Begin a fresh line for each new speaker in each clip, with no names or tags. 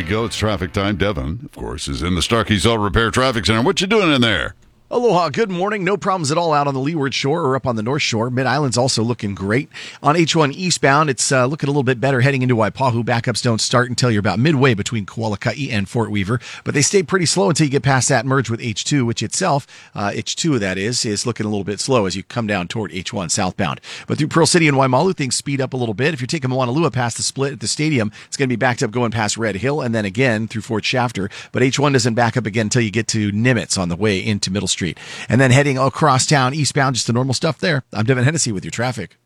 go. It's traffic time. Devin, of course, is in the Starkey's Auto Repair Traffic Center. What you doing in there?
Aloha, good morning. No problems at all out on the Leeward Shore or up on the North Shore. Mid-Island's also looking great. On H1 eastbound, it's looking a little bit better heading into Waipahu. Backups don't start until you're about midway between Kualaka'i and Fort Weaver, but they stay pretty slow until you get past that merge with H2, which itself, H2 that is looking a little bit slow as you come down toward H1 southbound. But through Pearl City and Waimalu, things speed up a little bit. If you're taking Moanalua past the split at the stadium, it's going to be backed up going past Red Hill and then again through Fort Shafter. But H1 doesn't back up again until you get to Nimitz on the way into Middle Street. And then heading across town eastbound, just the normal stuff there. I'm Devin Hennessy with your traffic.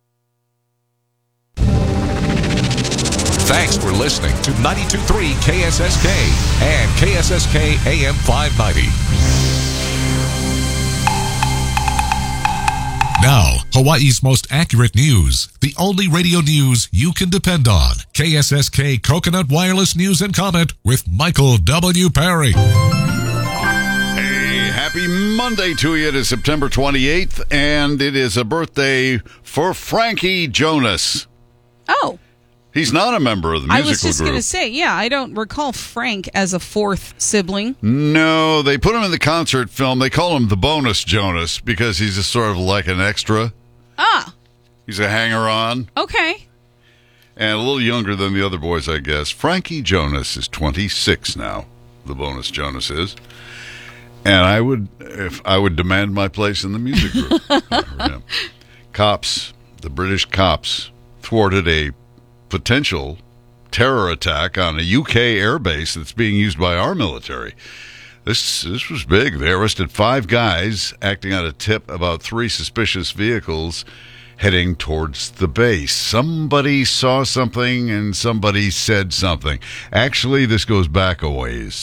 Thanks for listening to 92.3 KSSK and KSSK AM 590. Now, Hawaii's most accurate news. The only radio news you can depend on. KSSK Coconut Wireless News and Comment with Michael W. Perry.
Happy Monday to you. It is September 28th, and it is a birthday for Frankie Jonas.
Oh.
He's not a member of the musical group.
I was just going to say, yeah, I don't recall Frank as a fourth sibling.
No, they put him in the concert film. They call him the Bonus Jonas because he's just sort of like an extra.
Ah.
He's a hanger-on.
Okay.
And a little younger than the other boys, I guess. Frankie Jonas is 26 now. The Bonus Jonas is. And I would demand my place in the music group. Cops, the British cops, thwarted a potential terror attack on a UK airbase that's being used by our military. This was big. They arrested 5 guys acting on a tip about 3 suspicious vehicles heading towards the base. Somebody saw something and somebody said something. Actually, this goes back a ways.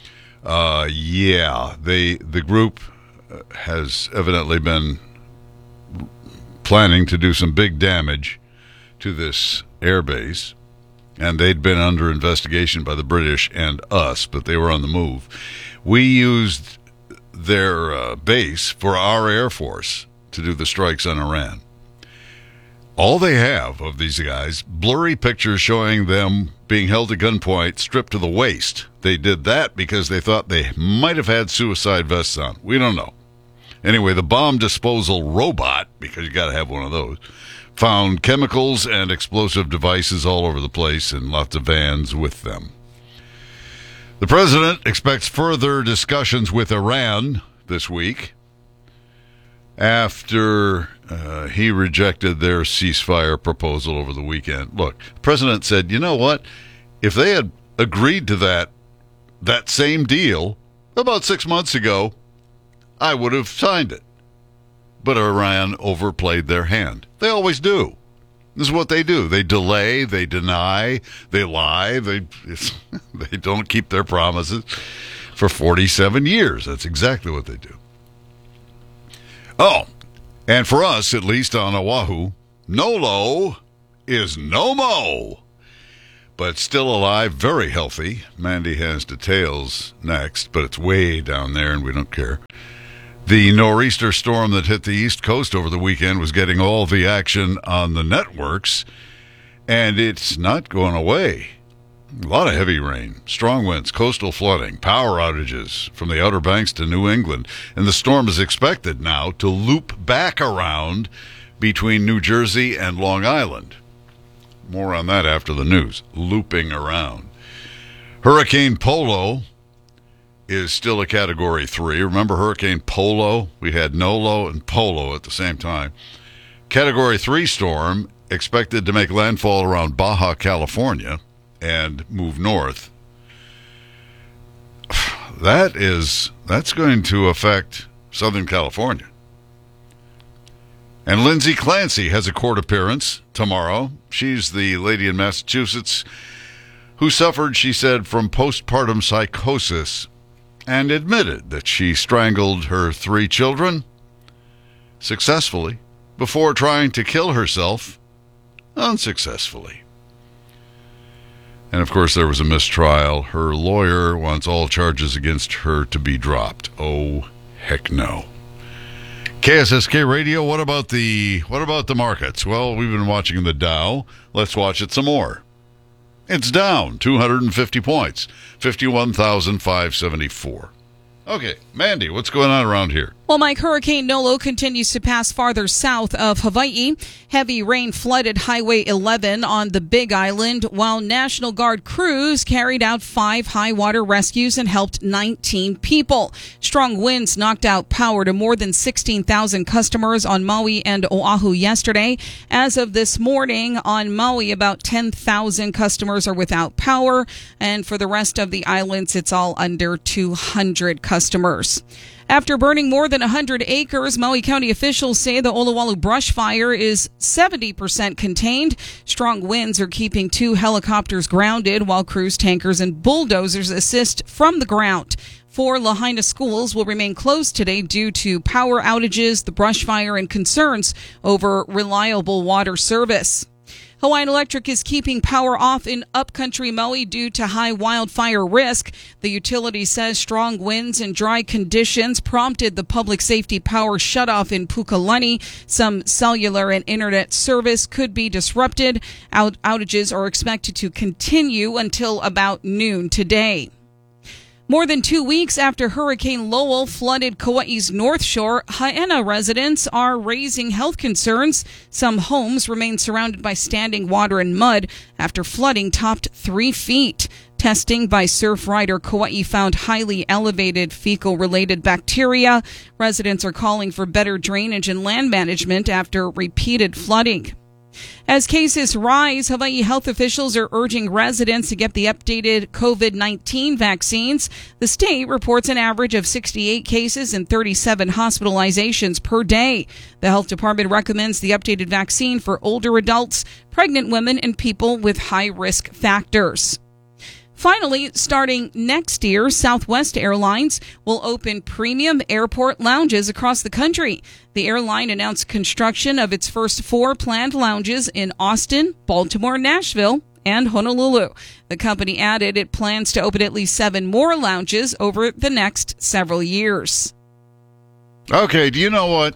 The group has evidently been planning to do some big damage to this airbase, and they'd been under investigation by the British and us, but they were on the move. We used their base for our Air Force to do the strikes on Iran. All they have of these guys, blurry pictures showing them being held at gunpoint, stripped to the waist. They did that because they thought they might have had suicide vests on. We don't know. Anyway, the bomb disposal robot, because you got to have one of those, found chemicals and explosive devices all over the place and lots of vans with them. The president expects further discussions with Iran this week after he rejected their ceasefire proposal over the weekend. Look, the president said, you know what? If they had agreed to that same deal about 6 months ago, I would have signed it. But Iran overplayed their hand. They always do. This is what they do. They delay, they deny, they lie, they don't keep their promises for 47 years. That's exactly what they do. Oh, and for us, at least on Oahu, Nolo is no mo, but still alive, very healthy. Mandy has details next, but it's way down there and we don't care. The nor'easter storm that hit the East Coast over the weekend was getting all the action on the networks, and it's not going away. A lot of heavy rain, strong winds, coastal flooding, power outages from the Outer Banks to New England, and the storm is expected now to loop back around between New Jersey and Long Island. More on that after the news. Looping around. Hurricane Polo is still a Category 3. Remember Hurricane Polo? We had Nolo and Polo at the same time. Category 3 storm expected to make landfall around Baja, California, and move north. That's going to affect Southern California. And Lindsay Clancy has a court appearance tomorrow. She's the lady in Massachusetts who suffered, she said, from postpartum psychosis and admitted that she strangled her 3 children successfully before trying to kill herself unsuccessfully. And, of course, there was a mistrial. Her lawyer wants all charges against her to be dropped. Oh, heck no. KSSK Radio, what about the markets? Well, we've been watching the Dow. Let's watch it some more. It's down 250 points, 51,574. Okay, Mandy, what's going on around here?
Well, Mike, Hurricane Nolo continues to pass farther south of Hawaii. Heavy rain flooded Highway 11 on the Big Island, while National Guard crews carried out 5 high water rescues and helped 19 people. Strong winds knocked out power to more than 16,000 customers on Maui and Oahu yesterday. As of this morning on Maui, about 10,000 customers are without power, and for the rest of the islands, it's all under 200 customers. After burning more than 100 acres, Maui County officials say the Olowalu brush fire is 70% contained. Strong winds are keeping 2 helicopters grounded while crews, tankers, and bulldozers assist from the ground. 4 Lahaina schools will remain closed today due to power outages, the brush fire, and concerns over reliable water service. Hawaiian Electric is keeping power off in upcountry Maui due to high wildfire risk. The utility says strong winds and dry conditions prompted the public safety power shutoff in Pukalani. Some cellular and internet service could be disrupted. Outages are expected to continue until about noon today. More than 2 weeks after Hurricane Lowell flooded Kauai's North Shore, Haena residents are raising health concerns. Some homes remain surrounded by standing water and mud after flooding topped 3 feet. Testing by Surf Rider Kauai found highly elevated fecal-related bacteria. Residents are calling for better drainage and land management after repeated flooding. As cases rise, Hawaii health officials are urging residents to get the updated COVID-19 vaccines. The state reports an average of 68 cases and 37 hospitalizations per day. The health department recommends the updated vaccine for older adults, pregnant women, and people with high risk factors. Finally, starting next year, Southwest Airlines will open premium airport lounges across the country. The airline announced construction of its first 4 planned lounges in Austin, Baltimore, Nashville, and Honolulu. The company added it plans to open at least 7 more lounges over the next several years.
Okay, do you know what?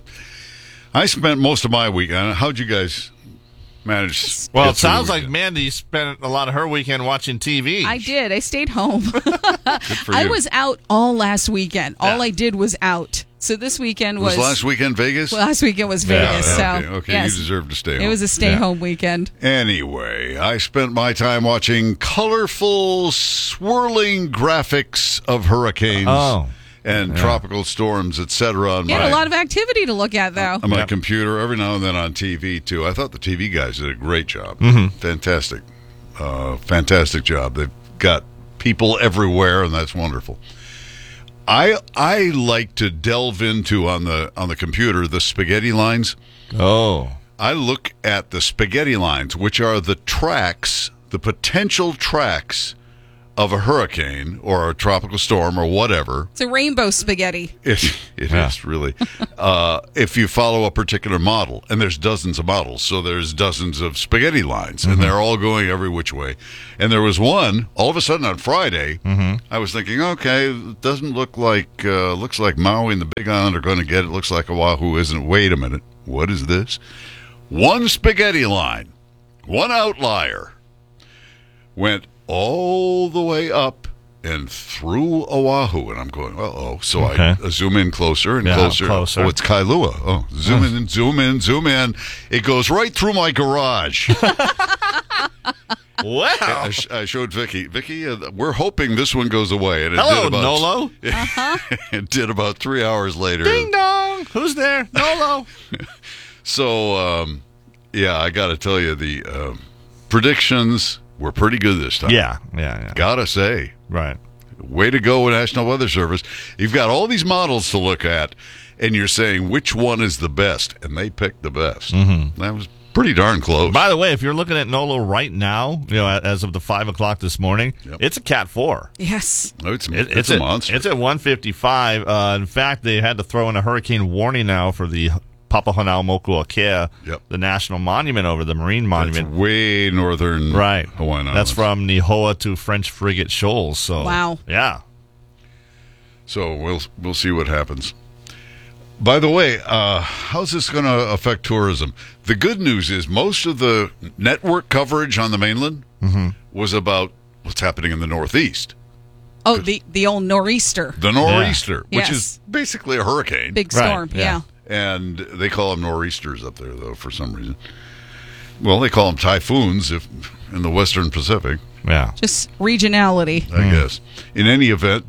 I spent most of my weekend. How'd you guys manage?
Well, it sounds like Mandy spent a lot of her weekend watching TV.
I did. I stayed home.
Good for you.
I was out all last weekend. All I did was out. So this weekend was
last weekend Vegas?
Last weekend was Vegas.
Okay,
yes,
you deserve to stay home.
It was a stay-home weekend.
Anyway, I spent my time watching colorful, swirling graphics of hurricanes and tropical storms, etc. on
a lot of activity to look at, though.
On my computer, every now and then on TV, too. I thought the TV guys did a great job. Fantastic. Fantastic job. They've got people everywhere, and that's wonderful. I like to delve into on the computer the spaghetti lines.
Oh.
I look at the spaghetti lines, which are the tracks, the potential tracks of a hurricane or a tropical storm or whatever.
It's a rainbow spaghetti.
It is really. If you follow a particular model, and there's dozens of models, so there's dozens of spaghetti lines, and they're all going every which way. And there was one, all of a sudden on Friday, I was thinking, okay, it doesn't look like, looks like Maui and the Big Island are going to get it. Looks like Oahu isn't. Wait a minute. What is this? One spaghetti line, one outlier, went all the way up and through Oahu, and I'm going, so I zoom in closer and closer. Oh, it's Kailua. Oh, zoom in, zoom in, zoom in. It goes right through my garage.
Wow.
I showed Vicky. Vicky, we're hoping this one goes away. And it
Hello,
did about,
Nolo.
It did about 3 hours later.
Ding dong. Who's there? Nolo.
So, I got to tell you, the predictions were pretty good this time.
Yeah.
Gotta say.
Right.
Way to go, National Weather Service. You've got all these models to look at, and you're saying which one is the best, and they picked the best. That was pretty darn close.
By the way, if you're looking at Nolo right now, as of the 5 o'clock this morning, it's a Cat 4.
Yes.
It's a monster.
It's at 155. In fact, they had to throw in a hurricane warning now for the Papahanaumokuakea, the national monument over the marine monument.
That's way northern Hawaiian Islands.
That's from Nihoa to French Frigate Shoals. So,
wow.
Yeah.
So we'll see what happens. By the way, how's this going to affect tourism? The good news is most of the network coverage on the mainland was about what's happening in the Northeast.
Oh, the old nor'easter.
The nor'easter, which
Yes.
is basically a hurricane.
Big storm,
Right, yeah.
And they call them nor'easters up there, though, for some reason. Well, they call them typhoons in the Western Pacific,
Yeah.
Just regionality.
I guess. In any event,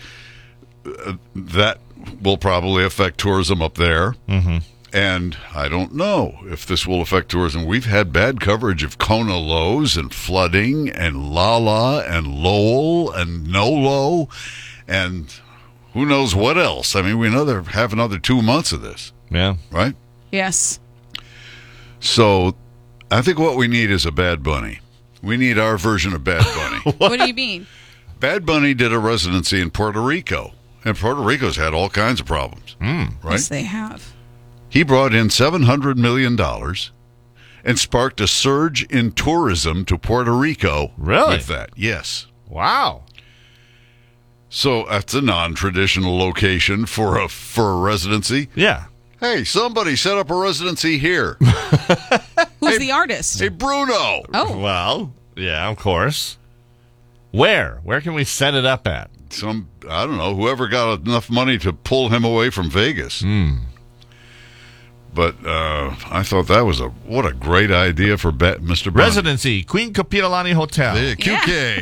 that will probably affect tourism up there. Mm-hmm. And I don't know if this will affect tourism. We've had bad coverage of Kona lows and flooding and Lala and Lowell and Nolo and who knows what else. I mean, we know they have another 2 months of this,
Yeah.
right?
Yes.
So I think what we need is a Bad Bunny. We need our version of Bad Bunny.
What do you mean?
Bad Bunny did a residency in Puerto Rico, and Puerto Rico's had all kinds of problems, right?
Yes, they have.
He brought in $700 million and sparked a surge in tourism to Puerto Rico.
Really?
With that, yes.
Wow.
So that's a non-traditional location for a residency.
Yeah.
Hey, somebody set up a residency here.
Who's the artist?
Hey, Bruno.
Oh,
Well, yeah, of course. Where? Where can we set it up at?
I don't know, whoever got enough money to pull him away from Vegas. But I thought that was what a great idea for Mr. Bunny.
Residency, Queen Kapilani Hotel.
The QK.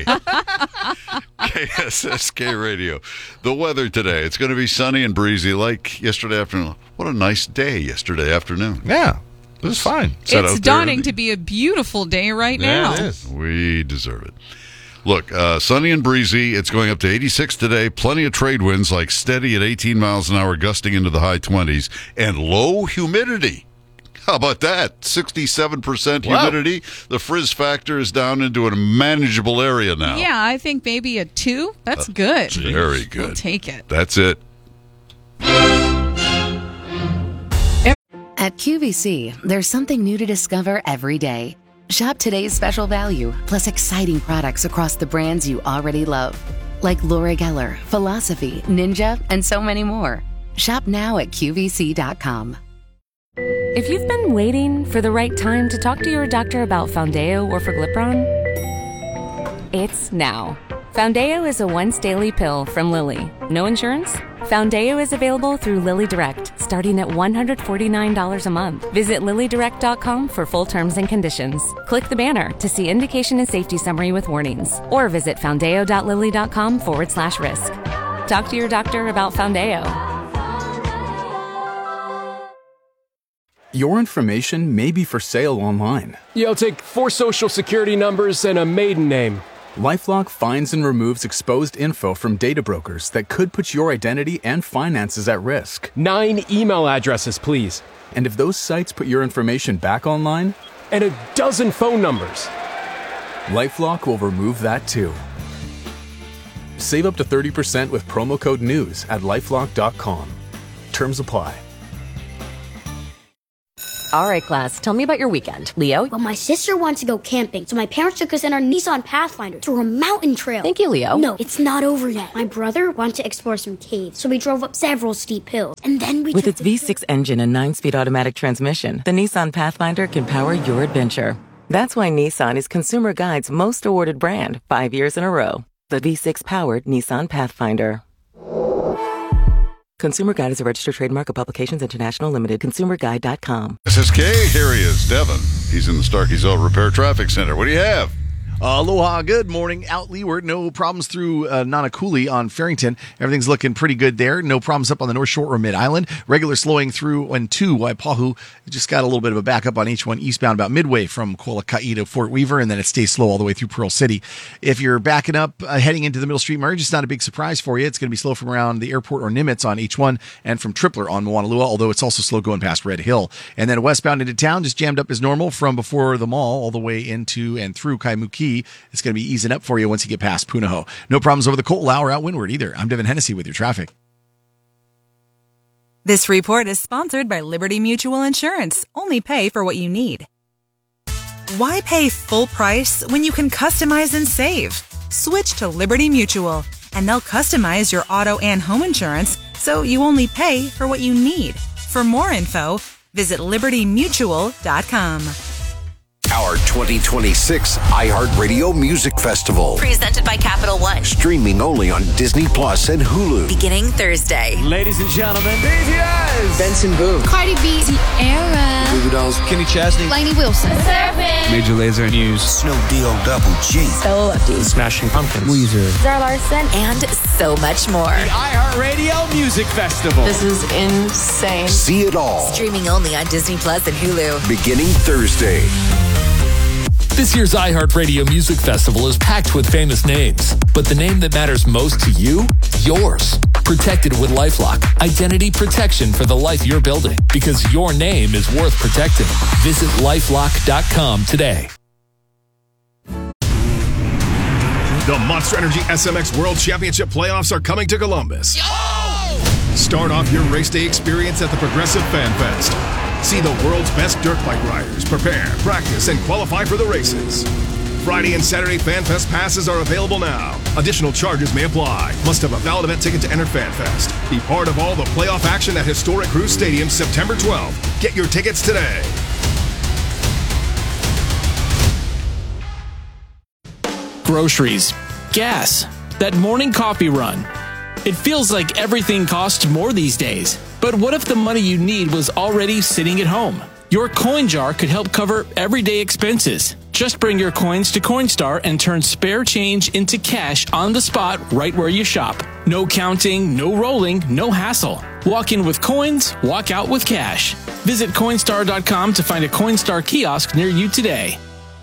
KSSK Radio. The weather today, it's going to be sunny and breezy like yesterday afternoon. What a nice day yesterday afternoon.
Yeah. This is fine.
Set
it's
out there
dawning
and-
to be a beautiful day right now.
Yeah, it is.
We deserve it. Look, sunny and breezy. It's going up to 86 today. Plenty of trade winds, like steady at 18 miles an hour, gusting into the high 20s, and low humidity. How about that? 67% humidity. The frizz factor is down into a manageable area now.
Yeah, I think maybe a 2. That's good.
Very
We'll
good.
take it.
That's it.
At QVC, there's something new to discover every day. Shop today's special value, plus exciting products across the brands you already love. Like Laura Geller, Philosophy, Ninja, and so many more. Shop now at QVC.com.
If you've been waiting for the right time to talk to your doctor about Foundeo or Forglipron, it's now. Foundeo is a once-daily pill from Lilly. No insurance? Foundeo is available through Lilly Direct, starting at $149 a month. Visit LillyDirect.com for full terms and conditions. Click the banner to see indication and safety summary with warnings, or visit foundeo.lilly.com/risk. Talk to your doctor about Foundeo.
Your information may be for sale online.
I'll take 4 social security numbers and a maiden name.
LifeLock finds and removes exposed info from data brokers that could put your identity and finances at risk.
9 email addresses, please.
And if those sites put your information back online,
And a dozen phone numbers.
LifeLock will remove that too. Save up to 30% with promo code NEWS at LifeLock.com. Terms apply.
All right, class, tell me about your weekend. Leo?
Well, my sister wants to go camping, so my parents took us in our Nissan Pathfinder through a mountain trail.
Thank you, Leo.
No, it's not over yet. My brother wanted to explore some caves, so we drove up several steep hills. And then we
With
took
its V6 engine and 9-speed automatic transmission, the Nissan Pathfinder can power your adventure. That's why Nissan is Consumer Guide's most awarded brand 5 years in a row. The V6-powered Nissan Pathfinder. Consumer Guide is a registered trademark of Publications International Limited. ConsumerGuide.com.
SSK, here he is, Devin. He's in the Starkey's Auto Repair Traffic Center. What do you have?
Aloha, good morning. Out leeward, no problems through Nanakuli on Farrington. Everything's looking pretty good there. No problems up on the North Shore or Mid-Island. Regular slowing through and to Waipahu. Just got a little bit of a backup on H1 eastbound about midway from Kuala to Fort Weaver, and then it stays slow all the way through Pearl City. If you're backing up heading into the Middle Street merge, it's not a big surprise for you. It's going to be slow from around the airport or Nimitz on H1 and from Tripler on Moanalua, although it's also slow going past Red Hill. And then westbound into town, just jammed up as normal from before the mall all the way into and through Kaimuki. It's going to be easing up for you once you get past Punahou. No problems over the Ko'olau or out windward either. I'm Devin Hennessy with your traffic.
This report is sponsored by Liberty Mutual Insurance. Only pay for what you need. Why pay full price when you can customize and save? Switch to Liberty Mutual, and they'll customize your auto and home insurance so you only pay for what you need. For more info, visit libertymutual.com.
our 2026 iHeartRadio Music Festival.
Presented by Capital One.
Streaming only on Disney Plus and Hulu.
Beginning Thursday.
Ladies and gentlemen, BTS, Benson Boone,
Cardi B, Tierra,
Goo Goo Dolls, Kenny Chesney,
Lainey Wilson, Surfing,
Major Lazer News,
Snoop D-O-Double-G,
Stella Lefty,
Smashing Pumpkins,
Weezer, Zara Larson, and so much more.
The iHeartRadio Music Festival.
This is insane.
See it all.
Streaming only on Disney Plus and Hulu.
Beginning Thursday.
This year's iHeartRadio Music Festival is packed with famous names, but the name that matters most to you? Yours. Protected with LifeLock. Identity protection for the life you're building, because your name is worth protecting. Visit LifeLock.com today.
The Monster Energy SMX World Championship playoffs are coming to Columbus. Start off your race day experience at the Progressive Fan Fest. See the world's best dirt bike riders prepare, practice, and qualify for the races. Friday and Saturday Fan Fest passes are available now. Additional charges may apply. Must have a valid event ticket to enter Fan Fest. Be part of all the playoff action at historic Cruise Stadium September 12th. Get your tickets today.
Groceries, gas, that morning coffee run. It feels like everything costs more these days. But what if the money you need was already sitting at home? Your coin jar could help cover everyday expenses. Just bring your coins to Coinstar and turn spare change into cash on the spot right where you shop. No counting, no rolling, no hassle. Walk in with coins, walk out with cash. Visit Coinstar.com to find a Coinstar kiosk near you today.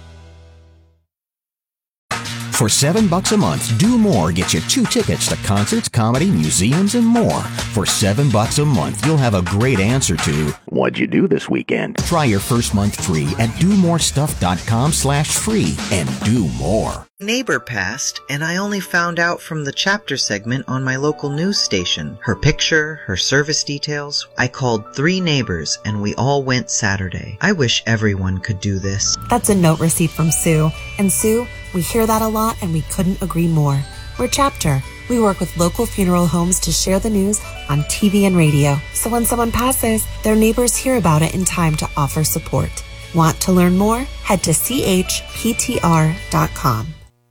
For $7 a month, Do More gets you 2 tickets to concerts, comedy, museums, and more. For $7 a month, you'll have a great answer to, what'd you do this weekend? Try your first month free at domorestuff.com/free and do more.
Neighbor passed, and I only found out from the chapter segment on my local news station. Her picture, her service details. I called 3 neighbors, and we all went Saturday. I wish everyone could do this.
That's a note received from Sue. And Sue, we hear that a lot, and we couldn't agree more. We're Chapter. We work with local funeral homes to share the news on TV and radio. So when someone passes, their neighbors hear about it in time to offer support. Want to learn more? Head to chptr.com.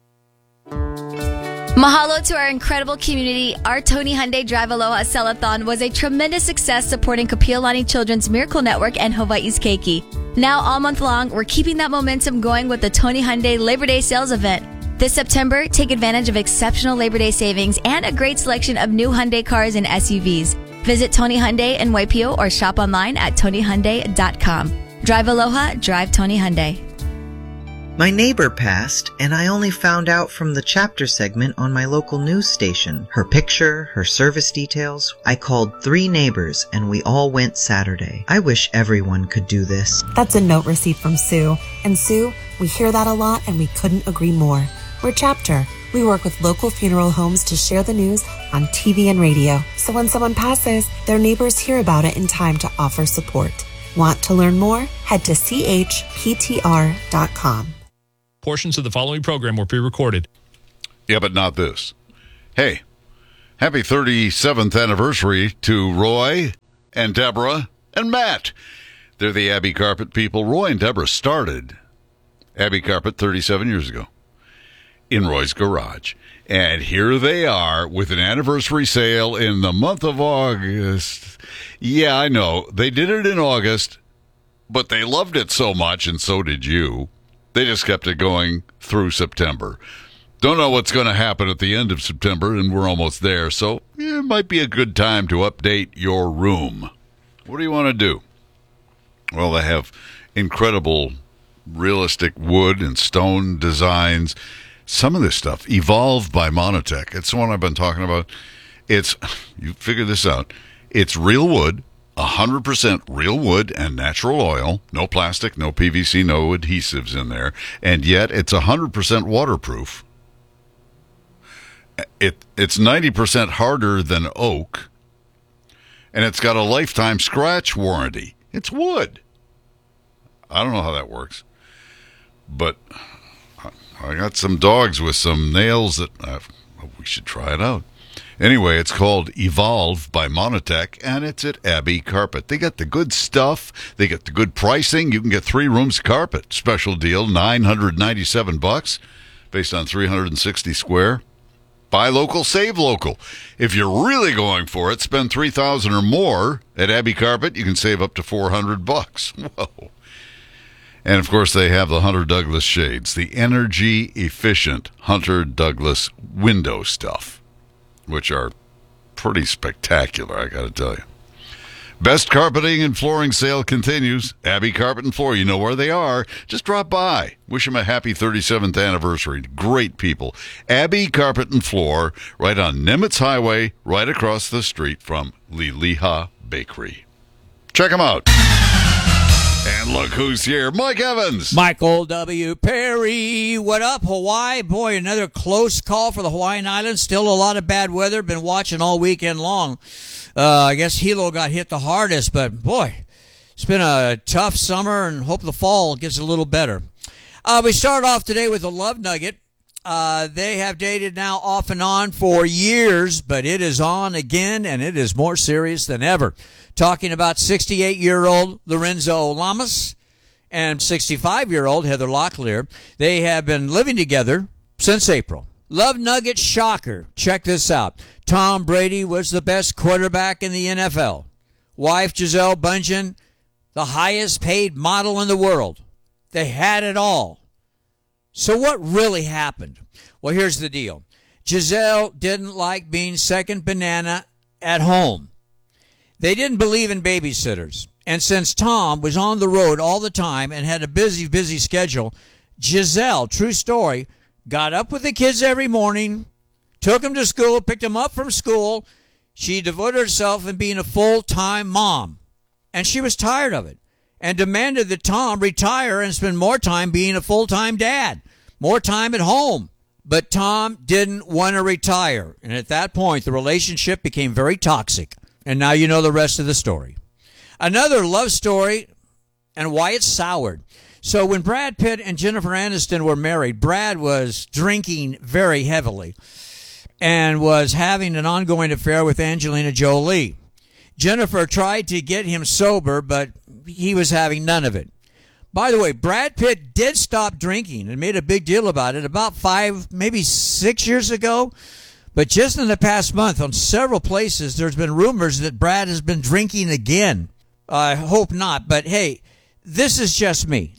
Mahalo to our incredible community. Our Tony Hyundai Drive Aloha Sell-a-thon was a tremendous success supporting Kapiolani Children's Miracle Network and Hawaii's Keiki. Now, all month long, we're keeping that momentum going with the Tony Hyundai Labor Day sales event. This September, take advantage of exceptional Labor Day savings and a great selection of new Hyundai cars and SUVs. Visit Tony Hyundai in Waipio or shop online at TonyHyundai.com. Drive Aloha, drive Tony Hyundai.
My neighbor passed, and I only found out from the chapter segment on my local news station. Her picture, her service details. I called 3 neighbors, and we all went Saturday. I wish everyone could do this.
That's a note received from Sue. And Sue, we hear that a lot, and we couldn't agree more. We're Chapter. We work with local funeral homes to share the news on TV and radio. So when someone passes, their neighbors hear about it in time to offer support. Want to learn more? Head to chptr.com.
Portions of the following program were pre-recorded.
Yeah, but not this. Hey, happy 37th anniversary to Roy and Deborah and Matt. They're the Abbey Carpet people. Roy and Deborah started Abbey Carpet 37 years ago in Roy's garage. And here they are with an anniversary sale in the month of August. Yeah, I know. They did it in August, but they loved it so much, and so did you. They just kept it going through September. Don't know what's going to happen at the end of September, and we're almost there, so it might be a good time to update your room. What do you want to do? Well, they have incredible realistic wood and stone designs. Some of this stuff evolved by Monotech. It's the one I've been talking about. It's, you figure this out, it's real wood, 100% real wood and natural oil, no plastic, no PVC, no adhesives in there, and yet it's 100% waterproof. It's 90% harder than oak, and it's got a lifetime scratch warranty. It's wood. I don't know how that works, but I got some dogs with some nails that we should try it out. Anyway, it's called Evolve by Monotech, and it's at Abbey Carpet. They got the good stuff. They got the good pricing. You can get 3 rooms of carpet. Special deal, $997, based on 360 square. Buy local, save local. If you're really going for it, spend $3,000 or more at Abbey Carpet. You can save up to $400. Whoa. And, of course, they have the Hunter Douglas shades, the energy-efficient Hunter Douglas window stuff, which are pretty spectacular, I got to tell you. Best carpeting and flooring sale continues. Abbey Carpet and Floor, you know where they are. Just drop by. Wish them a happy 37th anniversary. Great people. Abbey Carpet and Floor, right on Nimitz Highway, right across the street from Liliha Bakery. Check them out. And look who's here, Mike Evans.
Michael W. Perry. What up, Hawaii? Boy, another close call for the Hawaiian Islands. Still a lot of bad weather. Been watching all weekend long. I guess Hilo got hit the hardest, but boy, it's been a tough summer and hope the fall gets a little better. We start off today with a love nugget. They have dated now off and on for years, but it is on again, and it is more serious than ever. Talking about 68-year-old Lorenzo Lamas and 65-year-old Heather Locklear. They have been living together since April. Love nugget shocker. Check this out. Tom Brady was the best quarterback in the NFL. Wife Gisele Bundchen, the highest paid model in the world. They had it all. So what really happened? Well, here's the deal. Gisele didn't like being second banana at home. They didn't believe in babysitters. And since Tom was on the road all the time and had a busy schedule, Gisele, true story, got up with the kids every morning, took them to school, picked them up from school. She devoted herself in being a full-time mom. And she was tired of it and demanded that Tom retire and spend more time being a full-time dad, more time at home. But Tom didn't want to retire. And at that point, the relationship became very toxic. And now you know the rest of the story. Another love story and why it's soured. So when Brad Pitt and Jennifer Aniston were married, Brad was drinking very heavily and was having an ongoing affair with Angelina Jolie. Jennifer tried to get him sober, but he was having none of it. By the way, Brad Pitt did stop drinking and made a big deal about it about 5, maybe 6 years ago. But just in the past month, on several places, there's been rumors that Brad has been drinking again. I hope not, but hey, this is just me.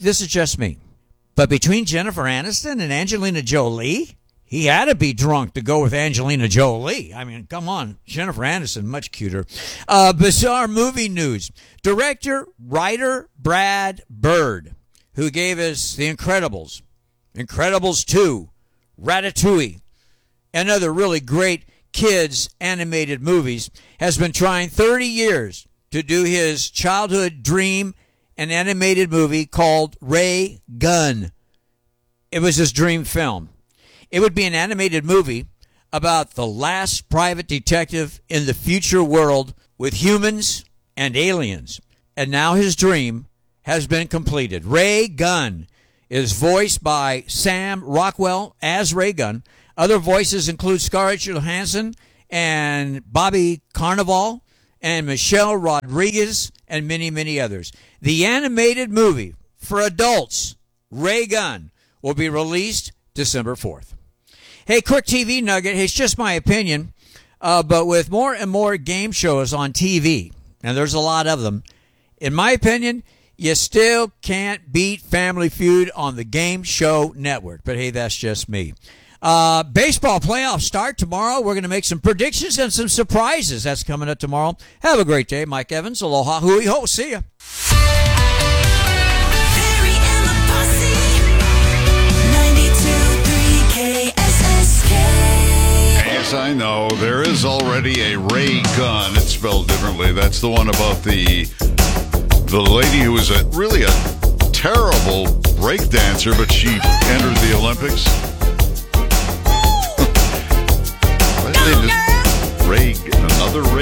But between Jennifer Aniston and Angelina Jolie, he had to be drunk to go with Angelina Jolie. I mean, come on. Jennifer Aniston, much cuter. Bizarre movie news. Director, writer Brad Bird, who gave us The Incredibles, Incredibles 2, Ratatouille, and other really great kids animated movies, has been trying 30 years to do his childhood dream, an animated movie called Ray Gun. It was his dream film. It would be an animated movie about the last private detective in the future world with humans and aliens. And now his dream has been completed. Ray Gun is voiced by Sam Rockwell as Ray Gun. Other voices include Scarlett Johansson and Bobby Cannavale and Michelle Rodriguez and many, many others. The animated movie for adults, Ray Gun, will be released December 4th. Hey, quick TV nugget. It's just my opinion, but with more and more game shows on TV, and there's a lot of them, in my opinion, you still can't beat Family Feud on the Game Show Network. But hey, that's just me. Baseball playoffs start tomorrow. We're going to make some predictions and some surprises. That's coming up tomorrow. Have a great day. Mike Evans. Aloha. Hui ho. See ya.
Yes, I know. There is already a Ray Gun. It's spelled differently. That's the one about the lady who was really a terrible break dancer, but she entered the Olympics. Another Ray